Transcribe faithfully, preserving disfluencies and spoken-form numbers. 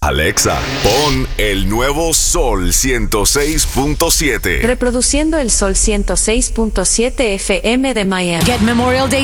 Alexa, pon el nuevo Sol ciento seis punto siete. Reproduciendo el Sol ciento seis punto siete F M de Miami. Get Memorial Day